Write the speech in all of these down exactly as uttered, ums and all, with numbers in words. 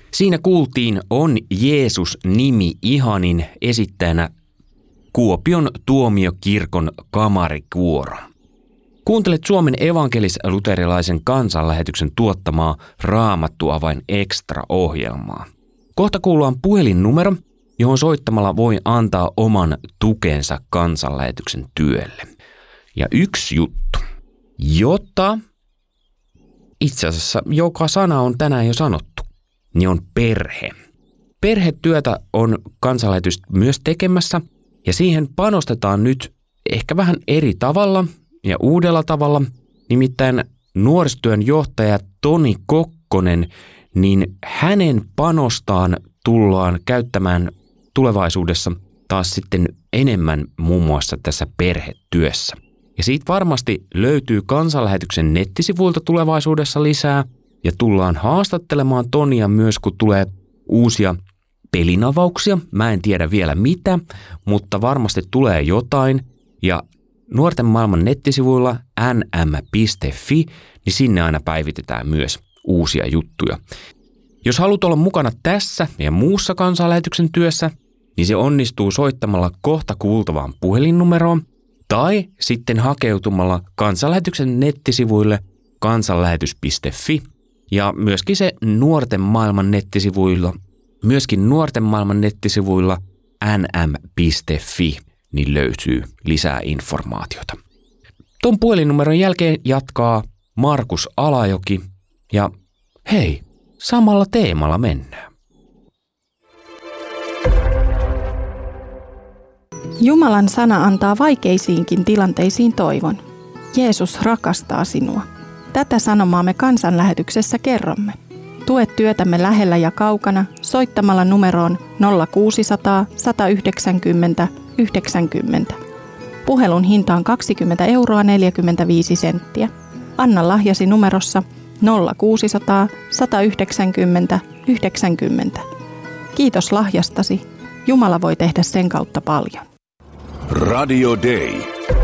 Siinä kuultiin On Jeesus nimi ihanin esittäjänä Kuopion tuomiokirkon kamarikuoro. Kuuntelet Suomen evankelis-luterilaisen kansanlähetyksen tuottamaa Raamattua vain ekstra-ohjelmaa. Kohta kuullaan puhelinnumero, johon soittamalla voi antaa oman tukensa kansanlähetyksen työlle. Ja yksi juttu, jota itse asiassa joka sana on tänään jo sanottu, niin on perhe. Perhetyötä on kansanlähetys myös tekemässä ja siihen panostetaan nyt ehkä vähän eri tavalla ja uudella tavalla. Nimittäin nuorisotyön johtaja Toni Kokkonen, niin hänen panostaan tullaan käyttämään tulevaisuudessa taas sitten enemmän muun muassa tässä perhetyössä. Ja siitä varmasti löytyy kansanlähetyksen nettisivuilta tulevaisuudessa lisää ja tullaan haastattelemaan Tonia myös, kun tulee uusia pelinavauksia. Mä en tiedä vielä mitä, mutta varmasti tulee jotain. Ja Nuorten maailman nettisivuilla n m piste f i, niin sinne aina päivitetään myös uusia juttuja. Jos haluat olla mukana tässä ja muussa kansanlähetyksen työssä, niin se onnistuu soittamalla kohta kuultavaan puhelinnumeroon tai sitten hakeutumalla kansanlähetyksen nettisivuille kansanlähetys piste f i ja myöskin se Nuorten maailman nettisivuilla, myöskin Nuorten maailman nettisivuilla n m piste f i, niin löytyy lisää informaatiota. Tuon puhelinnumeron jälkeen jatkaa Markus Alajoki ja hei, samalla teemalla mennään. Jumalan sana antaa vaikeisiinkin tilanteisiin toivon. Jeesus rakastaa sinua. Tätä sanomaa me kansanlähetyksessä kerromme. Tue työtämme lähellä ja kaukana soittamalla numeroon nolla kuusi nolla nolla yksi yhdeksän nolla yhdeksänkymmentä. Puhelun hinta on kaksikymmentä euroa neljäkymmentäviisi senttiä. Anna lahjasi numerossa nolla kuusi nolla nolla yksi yhdeksän nolla yhdeksänkymmentä. Kiitos lahjastasi. Jumala voi tehdä sen kautta paljon. Radio Day.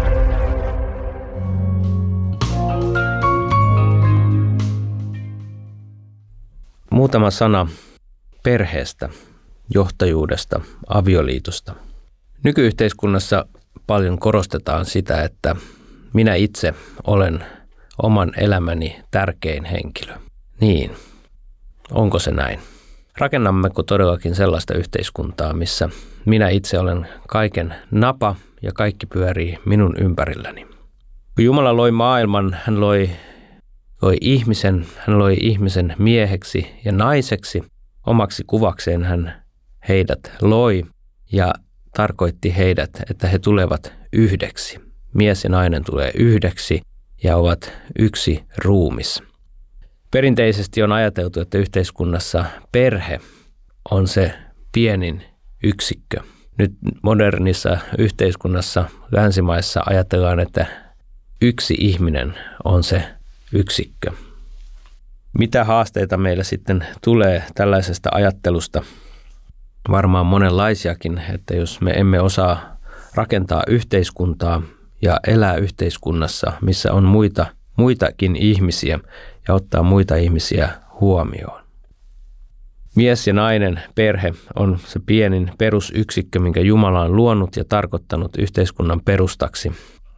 Muutama sana perheestä, johtajuudesta, avioliitosta. Nykyyhteiskunnassa paljon korostetaan sitä, että minä itse olen oman elämäni tärkein henkilö. Niin, onko se näin? Rakennammeko todellakin sellaista yhteiskuntaa, missä minä itse olen kaiken napa ja kaikki pyörii minun ympärilläni? Kun Jumala loi maailman, hän loi, loi ihmisen, hän loi ihmisen mieheksi ja naiseksi. Omaksi kuvakseen hän heidät loi ja tarkoitti heidät, että he tulevat yhdeksi. Mies ja nainen tulee yhdeksi ja ovat yksi ruumis. Perinteisesti on ajateltu, että yhteiskunnassa perhe on se pienin yksikkö. Nyt modernissa yhteiskunnassa, länsimaissa ajatellaan, että yksi ihminen on se yksikkö. Mitä haasteita meillä sitten tulee tällaisesta ajattelusta? Varmaan monenlaisiakin, että jos me emme osaa rakentaa yhteiskuntaa ja elää yhteiskunnassa, missä on muita, muitakin ihmisiä ja ottaa muita ihmisiä huomioon. Mies ja nainen, perhe, on se pienin perusyksikkö, minkä Jumala on luonut ja tarkoittanut yhteiskunnan perustaksi.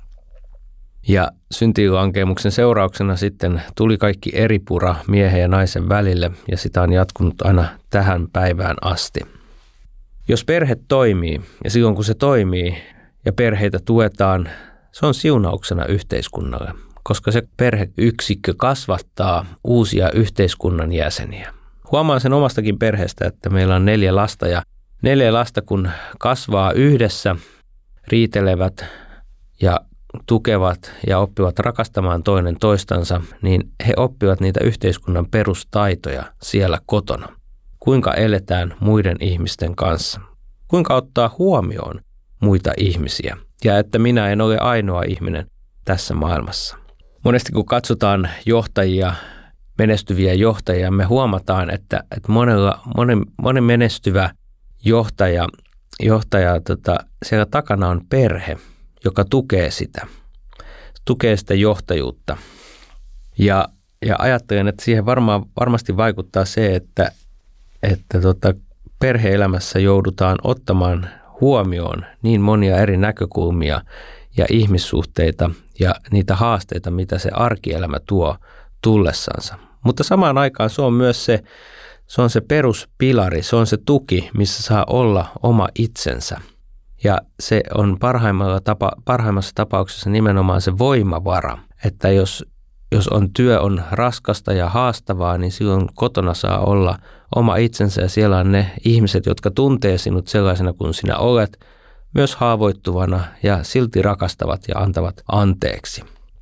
Ja syntilankeemuksen seurauksena sitten tuli kaikki eripura miehen ja naisen välille ja sitä on jatkunut aina tähän päivään asti. Jos perhe toimii ja silloin kun se toimii ja perheitä tuetaan, se on siunauksena yhteiskunnalle, koska se perheyksikkö kasvattaa uusia yhteiskunnan jäseniä. Huomaan sen omastakin perheestä, että meillä on neljä lasta ja neljä lasta kun kasvaa yhdessä, riitelevät ja tukevat ja oppivat rakastamaan toinen toistansa, niin he oppivat niitä yhteiskunnan perustaitoja siellä kotona. Kuinka eletään muiden ihmisten kanssa. Kuinka ottaa huomioon muita ihmisiä ja että minä en ole ainoa ihminen tässä maailmassa. Monesti kun katsotaan johtajia, menestyviä johtajia, me huomataan, että, että monella, monen, monen menestyvä johtaja, johtaja tota, siellä takana on perhe, joka tukee sitä, tukee sitä johtajuutta. Ja, ja ajattelen, että siihen varmaan, varmasti vaikuttaa se, että, että tota, perhe-elämässä joudutaan ottamaan huomioon niin monia eri näkökulmia ja ihmissuhteita ja niitä haasteita, mitä se arkielämä tuo tullessansa. Mutta samaan aikaan se on myös se, se, on se peruspilari, se on se tuki, missä saa olla oma itsensä. Ja se on tapa, parhaimmassa tapauksessa nimenomaan se voimavara, että jos, jos on työ on raskasta ja haastavaa, niin silloin kotona saa olla oma itsensä ja siellä on ne ihmiset, jotka tuntee sinut sellaisena kuin sinä olet, myös haavoittuvana ja silti rakastavat ja antavat anteeksi.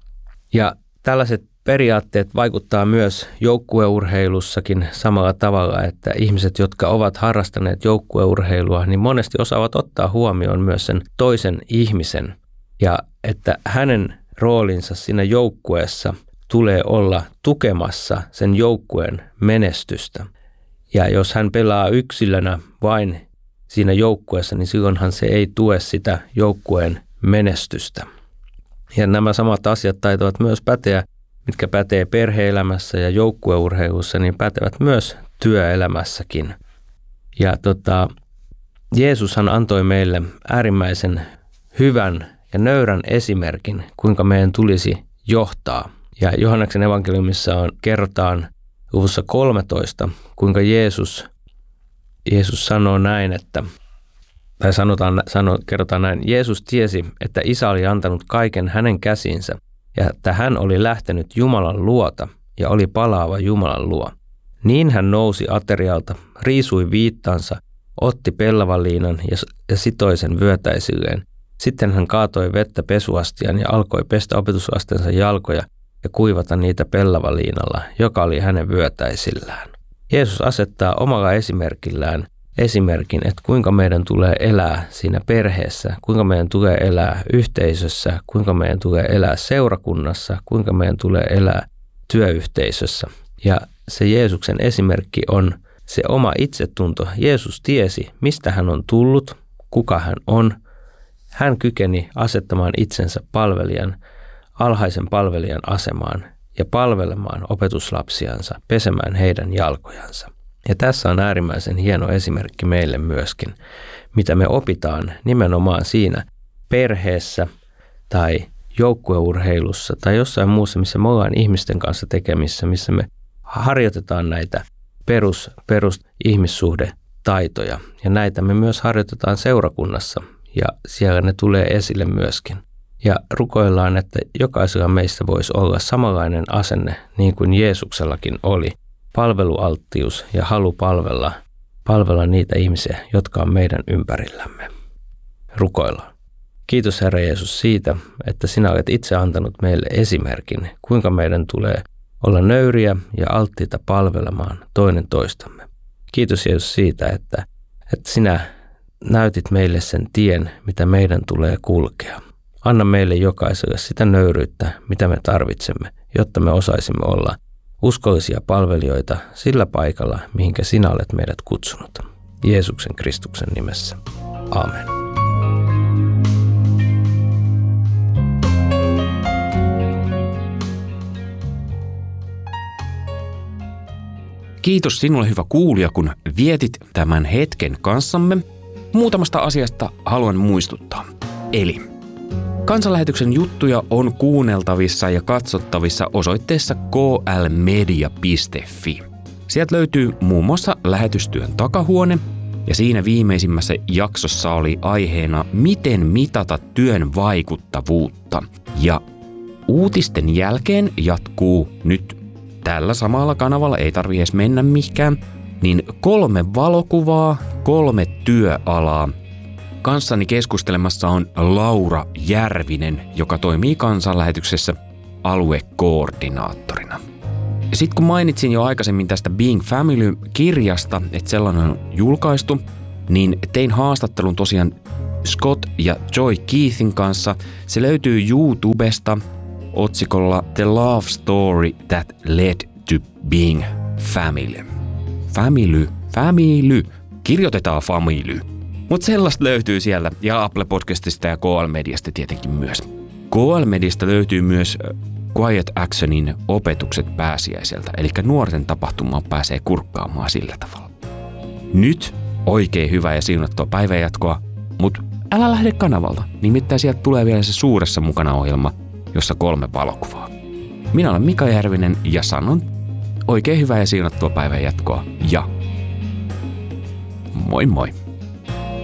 Ja tällaiset periaatteet vaikuttaa myös joukkueurheilussakin samalla tavalla, että ihmiset, jotka ovat harrastaneet joukkueurheilua, niin monesti osaavat ottaa huomioon myös sen toisen ihmisen ja että hänen roolinsa siinä joukkueessa tulee olla tukemassa sen joukkueen menestystä. Ja jos hän pelaa yksilönä vain siinä joukkueessa, niin silloinhan se ei tue sitä joukkueen menestystä. Ja nämä samat asiat taitavat myös päteä, mitkä pätee perhe-elämässä ja joukkueurheilussa, niin pätevät myös työelämässäkin. Ja tota, Jeesushan antoi meille äärimmäisen hyvän ja nöyrän esimerkin, kuinka meidän tulisi johtaa. Ja Johanneksen evankeliumissa on, kerrotaan luvussa kolmetoista, kuinka Jeesus, Jeesus sanoo näin, että, tai sanotaan, sano, kerrotaan näin, Jeesus tiesi, että Isä oli antanut kaiken hänen käsiinsä, ja että hän oli lähtenyt Jumalan luota ja oli palaava Jumalan luo. Niin hän nousi aterialta, riisui viittansa, otti pellavaliinan ja, ja sitoi sen vyötäisilleen. Sitten hän kaatoi vettä pesuastian ja alkoi pestä opetuslastensa jalkoja ja kuivata niitä pellavaliinalla, joka oli hänen vyötäisillään. Jeesus asettaa omalla esimerkillään esimerkin, että kuinka meidän tulee elää siinä perheessä, kuinka meidän tulee elää yhteisössä, kuinka meidän tulee elää seurakunnassa, kuinka meidän tulee elää työyhteisössä. Ja se Jeesuksen esimerkki on se oma itsetunto. Jeesus tiesi, mistä hän on tullut, kuka hän on. Hän kykeni asettamaan itsensä palvelijan, alhaisen palvelijan asemaan ja palvelemaan opetuslapsiansa, pesemään heidän jalkojansa. Ja tässä on äärimmäisen hieno esimerkki meille myöskin, mitä me opitaan nimenomaan siinä perheessä tai joukkueurheilussa tai jossain muussa, missä me ollaan ihmisten kanssa tekemissä, missä me harjoitetaan näitä perus, perus ihmissuhdetaitoja. Ja näitä me myös harjoitetaan seurakunnassa ja siellä ne tulee esille myöskin. Ja rukoillaan, että jokaisella meistä voisi olla samanlainen asenne niin kuin Jeesuksellakin oli. Palvelualttius ja halu palvella, palvella niitä ihmisiä, jotka on meidän ympärillämme. Rukoillaan. Kiitos Herra Jeesus siitä, että sinä olet itse antanut meille esimerkin, kuinka meidän tulee olla nöyriä ja alttiita palvelemaan toinen toistamme. Kiitos Jeesus siitä, että, että sinä näytit meille sen tien, mitä meidän tulee kulkea. Anna meille jokaiselle sitä nöyryyttä, mitä me tarvitsemme, jotta me osaisimme olla uskollisia palvelijoita sillä paikalla, mihinkä sinä olet meidät kutsunut. Jeesuksen Kristuksen nimessä. Amen. Kiitos sinulle hyvä kuulija, kun vietit tämän hetken kanssamme. Muutamasta asiasta haluan muistuttaa. Eli Kansanlähetyksen juttuja on kuunneltavissa ja katsottavissa osoitteessa k l media piste f i. Sieltä löytyy muun muassa lähetystyön takahuone, ja siinä viimeisimmässä jaksossa oli aiheena miten mitata työn vaikuttavuutta. Ja uutisten jälkeen jatkuu nyt tällä samalla kanavalla, ei tarvitse edes mennä mihinkään, niin kolme valokuvaa, kolme työalaa. Kanssani keskustelemassa on Laura Järvinen, joka toimii Kansanlähetyksessä aluekoordinaattorina. Sitten kun mainitsin jo aikaisemmin tästä Being Family-kirjasta, että sellainen on julkaistu, niin tein haastattelun tosiaan Scott ja Joy Keithin kanssa. Se löytyy YouTubesta otsikolla The Love Story That Led to Being Family. Family, family, kirjoitetaan family. Mutta sellaista löytyy sieltä ja Apple Podcastista ja K L-mediasta tietenkin myös. K L-mediasta löytyy myös Quiet Actionin opetukset pääsiäiseltä, eli nuorten tapahtumaan pääsee kurkkaamaan sillä tavalla. Nyt oikein hyvää ja siunattua päivänjatkoa, mutta älä lähde kanavalta, nimittäin sieltä tulee vielä se Suuressa mukana ohjelma, jossa kolme valokuvaa. Minä olen Mika Järvinen ja sanon oikein hyvää ja siunattua päivänjatkoa ja moi moi!